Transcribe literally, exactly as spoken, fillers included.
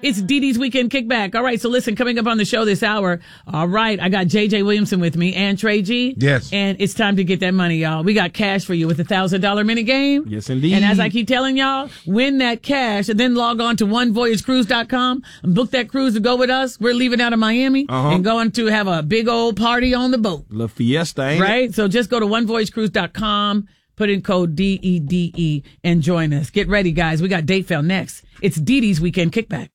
It's Dee Dee's Weekend Kickback. All right, so listen, coming up on the show this hour, all right, I got J J Williamson with me and Trey G. Yes. And it's time to get that money, y'all. We got cash for you with a one thousand dollars minute game. Yes, indeed. And as I keep telling y'all, win that cash and then log on to one voyage cruise dot com and book that cruise to go with us. We're leaving out of Miami uh-huh. and going to have a big old party on the boat. La Fiesta, ain't right? it? So just go to one voyage cruise dot com, put in code D E D E, and join us. Get ready, guys. We got Date Fail next. It's Dee Dee's Weekend Kickback.